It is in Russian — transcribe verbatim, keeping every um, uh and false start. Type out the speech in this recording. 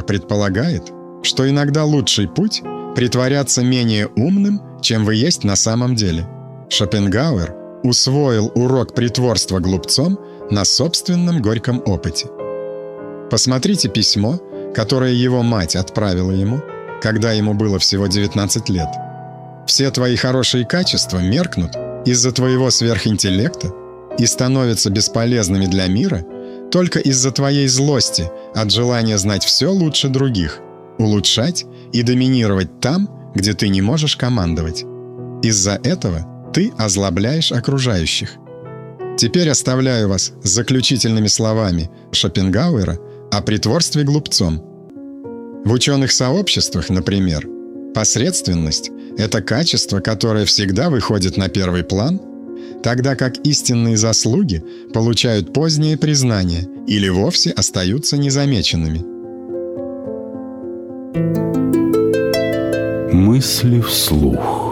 предполагает, что иногда лучший путь — притворяться менее умным, чем вы есть на самом деле. Шопенгауэр усвоил урок притворства глупцом на собственном горьком опыте. Посмотрите письмо, которое его мать отправила ему, когда ему было всего девятнадцать лет. Все твои хорошие качества меркнут из-за твоего сверхинтеллекта и становятся бесполезными для мира только из-за твоей злости от желания знать все лучше других, улучшать и доминировать там, где ты не можешь командовать. Из-за этого ты озлобляешь окружающих. Теперь оставляю вас с заключительными словами Шопенгауэра о притворстве глупцом. В ученых сообществах, например, посредственность — это качество, которое всегда выходит на первый план, тогда как истинные заслуги получают позднее признание или вовсе остаются незамеченными. Мысли вслух.